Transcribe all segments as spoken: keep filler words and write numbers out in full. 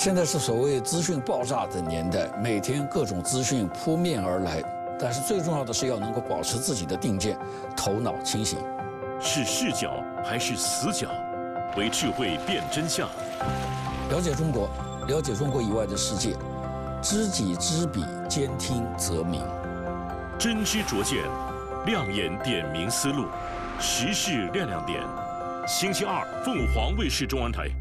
现在是所谓资讯爆炸的年代，每天各种资讯扑面而来，但是最重要的是要能够保持自己的定见，头脑清醒。 是视角还是死角？为智慧辨真相。 了解中国，了解中国以外的世界，知己知彼，兼听则明。 真知灼见，亮眼点明思路，时事亮亮点。星期二，凤凰卫视中文台。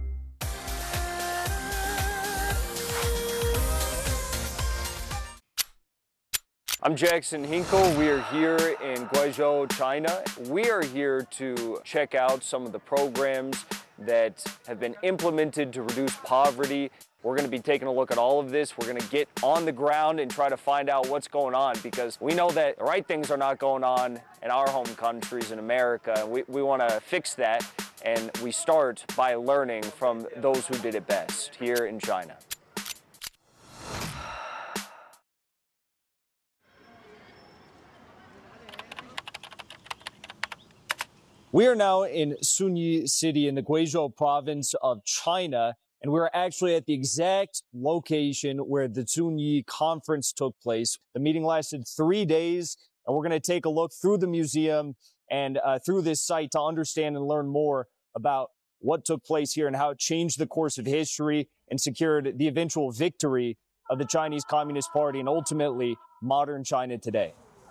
I'm Jackson Hinkle. We are here in Guizhou, China. We are here to check out some of the programs that have been implemented to reduce poverty. We're going to be taking a look at all of this. We're going to get on the ground and try to find out what's going on, because we know that the right things are not going on in our home countries in America. We, we want to fix that, and we start by learning from those who did it best here in China. We are now in Sunyi City in the Guizhou province of China, and we're actually at the exact location where the Zunyi conference took place. The meeting lasted three days, and we're going to take a look through the museum and uh, through this site to understand and learn more about what took place here and how it changed the course of history and secured the eventual victory of the Chinese Communist Party and ultimately modern China today.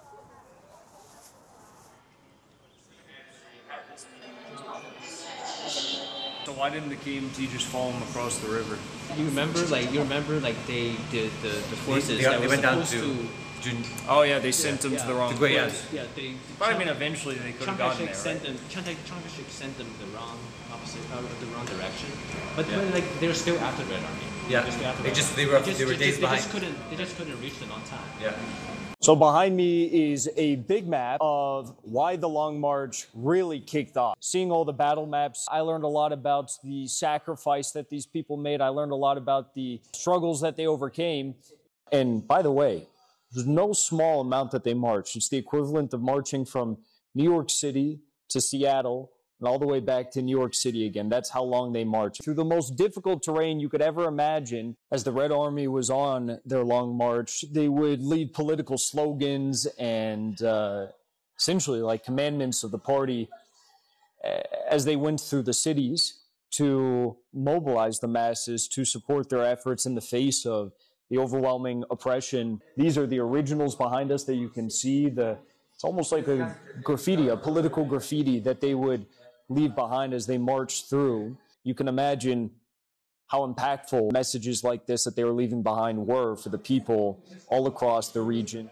So why didn't the K M T just follow them across the river? You remember, like you remember, like they the the, the forces they, they, that they were went down supposed to, to. Oh yeah, they sent yeah, them yeah, to the wrong to place. Yes. Yeah, they. But I mean, eventually they could have gotten there. Sent Right? them. Chiang Kai-shek sent them the wrong opposite, uh, the wrong direction. But, Yeah. but like they're still after Red Army. Yeah, They're still after they Red just Army. they were just, they were just, days they behind. Just couldn't, they just couldn't reach them on time. Yeah. So behind me is a big map of why the Long March really kicked off. Seeing all the battle maps, I learned a lot about the sacrifice that these people made. I learned a lot about the struggles that they overcame. And by the way, there's no small amount that they marched. It's the equivalent of marching from New York City to Seattle and all the way back to New York City again. That's how long they marched. Through the most difficult terrain you could ever imagine, as the Red Army was on their long march, they would lead political slogans and uh, essentially like commandments of the party uh, as they went through the cities to mobilize the masses to support their efforts in the face of the overwhelming oppression. These are the originals behind us that you can see. The It's almost like a graffiti, a political graffiti that they would leave behind as they marched through. You can imagine how impactful messages like this that they were leaving behind were for the people all across the region.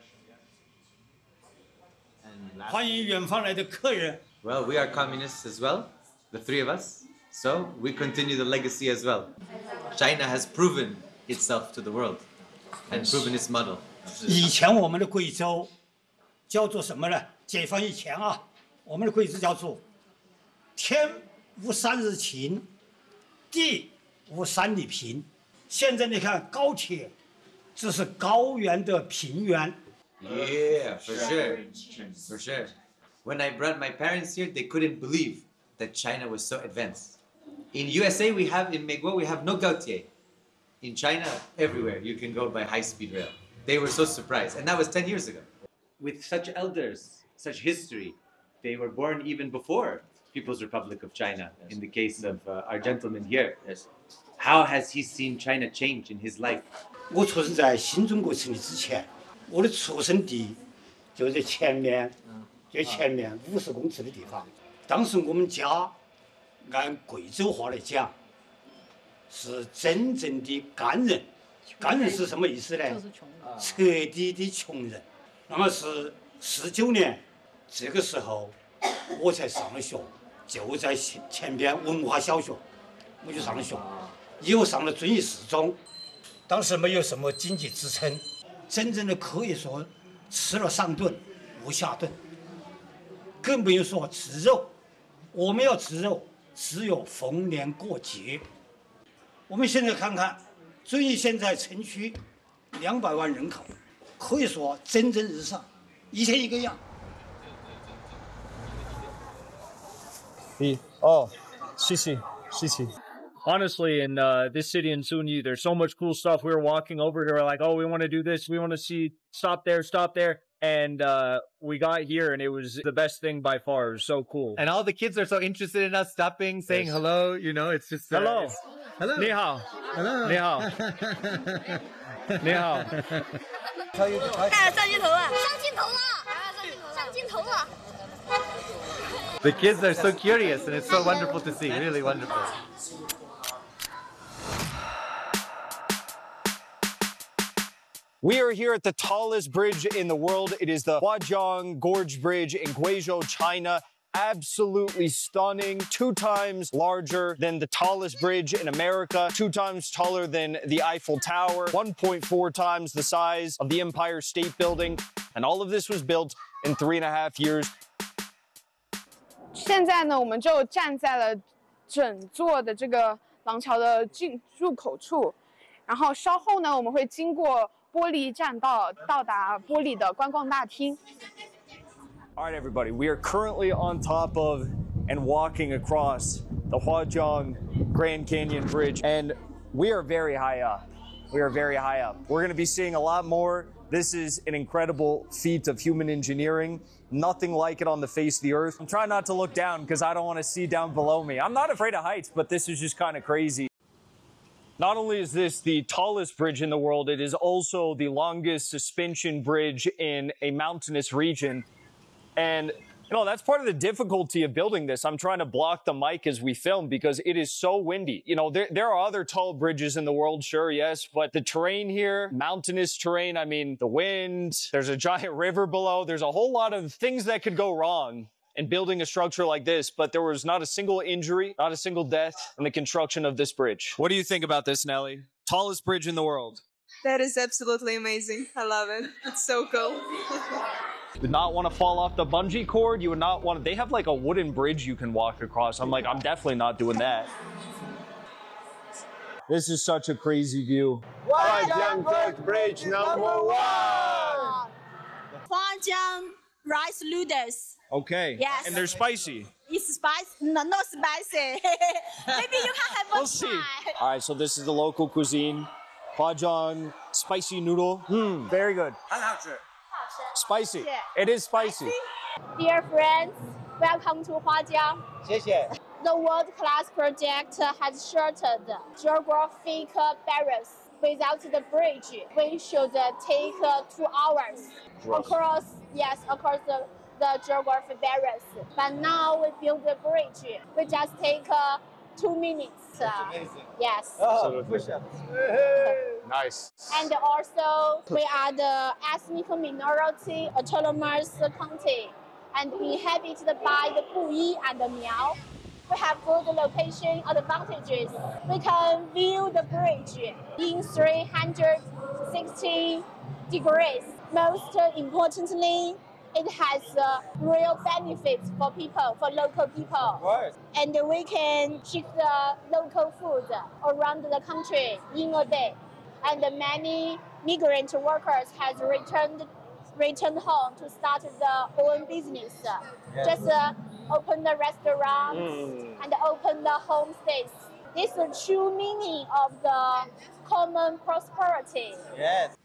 Well, we are communists as well, the three of us. So we continue the legacy as well. China has proven itself to the world and proven its model. 以前我们的贵州叫做什么呢？解放以前啊，我们的贵州叫做天无三日晴，地无三里平。现在你看高铁，这是高原的平原。 Yeah, for sure, for sure. When I brought my parents here, they couldn't believe that China was so advanced. In U S A, we have in Megwo, we have no Gautier. In China, everywhere you can go by high-speed rail. They were so surprised, and that was ten years ago. With such elders, such history, they were born even before People's Republic of China. Yes. In the case of uh, our gentleman here, yes. How has he seen China change in his life? 我出生在新中国成立之前，我的出生地就在前面，就前面五十公尺的地方。当时我们家按贵州话来讲，是真正的干人。干人是什么意思呢？彻底的穷人。那么是十九年，这个时候我才上了学，就在前前边文化小学，我就上了学，以后上了遵义四中。当时没有什么经济支撑，真正的可以说吃了上顿不下顿，更不用说吃肉。我们要吃肉，只有逢年过节。我们现在看看，遵义现在城区两百万人口。可以说蒸蒸日上，一天一个样。 哦，谢谢谢谢。 Honestly, in uh, this city in Sunyi, there's so much cool stuff. We were walking over to, we're like, oh, we want to do this. We want to see, stop there, stop there. And uh, we got here, and it was the best thing by far. It was so cool. And all the kids are so interested in us stopping, saying Yes. hello. You know, it's just uh, Hello. it's- hello. 你好. Hello. 你好. 你好. 看上镜头了，上镜头了，上镜头了。 The kids are so curious, and it's so wonderful to see. Really wonderful. We are here at the tallest bridge in the world. It is the Huajiang Gorge Bridge in Guizhou, China. Absolutely stunning, two times larger than the tallest bridge in America, two times taller than the Eiffel Tower, one point four times the size of the Empire State Building. And all of this was built in three and a half years. 现在呢，我们就站在了整座的这个廊桥的进入口处，然后稍后呢，我们会经过玻璃栈道，到达玻璃的观光大厅。All right, everybody, we are currently on top of and walking across the Huajiang Grand Canyon Bridge, and we are very high up. We are very high up. We're going to be seeing a lot more. This is an incredible feat of human engineering. Nothing like it on the face of the earth. I'm trying not to look down because I don't want to see down below me. I'm not afraid of heights, but this is just kind of crazy. Not only is this the tallest bridge in the world, it is also the longest suspension bridge in a mountainous region. And, you know, that's part of the difficulty of building this. I'm trying to block the mic as we film because it is so windy. You know, there, there are other tall bridges in the world, sure, yes, but the terrain here, mountainous terrain, I mean, the wind, there's a giant river below. There's a whole lot of things that could go wrong in building a structure like this, but there was not a single injury, not a single death in the construction of this bridge. What do you think about this, Nelly? Tallest bridge in the world. That is absolutely amazing. I love it. It's so cool. You would not want to fall off the bungee cord. You would not want to. They have like a wooden bridge you can walk across. I'm like, I'm definitely not doing that. This is such a crazy view. Huajiang Gorge Bridge number one. Huajiang rice noodles. Okay. Yes. And they're spicy. It's spicy. No, not spicy. Maybe you can have a We'll see. All right, so this is the local cuisine. Huajiang spicy noodle. Mmm, very good. Spicy. It is spicy. Dear friends, welcome to Huajiang. 谢谢。 The world-class project has shortened geographic barriers. Without the bridge, we should take two hours across, yes, across the, the geographic barriers. But now we build the bridge. We just take uh, two minutes. That's amazing. Yes. Oh, push-ups. Nice. And also, we are the ethnic minority autonomous county and inhabited by the Puyi and the Miao. We have good location advantages. We can view the bridge in three hundred sixty degrees. Most importantly, it has uh, real benefits for people, for local people. Right. And we can eat the local food around the country in a day. And many migrant workers has returned returned home to start their own business. Yes. Just uh, open the restaurants Mm. and open the homestays. This is the true meaning of the common prosperity. Yes.